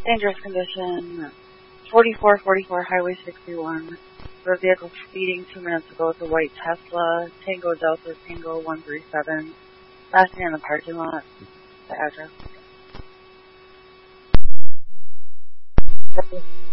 Dangerous condition. 4444 Highway 61. The vehicle speeding 2 minutes ago with a white Tesla. Tango Delta Tango 137. Last name in the parking lot. The address.